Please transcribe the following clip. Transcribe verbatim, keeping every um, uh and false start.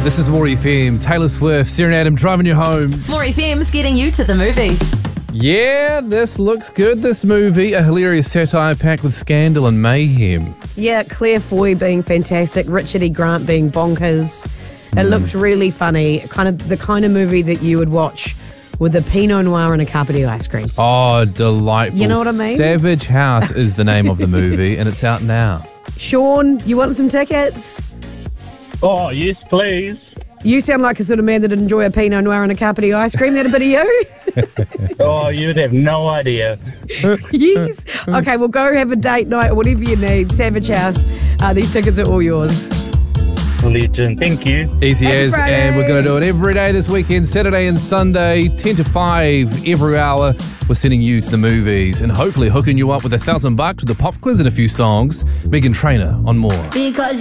This is More F M. Taylor Swift, Sarah Adam driving you home. More F M's getting you to the movies. Yeah, this looks good, this movie. A hilarious satire packed with scandal and mayhem. Yeah, Claire Foy being fantastic, Richard E. Grant being bonkers. It mm. looks really funny. Kind of the kind of movie that you would watch with a Pinot Noir and a Carpe Diem ice cream. Oh, delightful. You know what I mean? Savage House is the name of the movie, and it's out now. Sean, you want some tickets? Oh, yes, please. You sound like a sort of man that'd enjoy a Pinot Noir and a Carpe Diem ice cream. That a bit of you? Oh, you'd have no idea. Yes. Okay, well, go have a date night or whatever you need. Savage House. Uh, these tickets are all yours. Legend. Thank you. Easy Happy as, Friday. and we're going to do it every day this weekend, Saturday and Sunday, ten to five every hour. We're sending you to the movies and hopefully hooking you up with a thousand bucks with a pop quiz and a few songs. Meghan Trainor on More. Because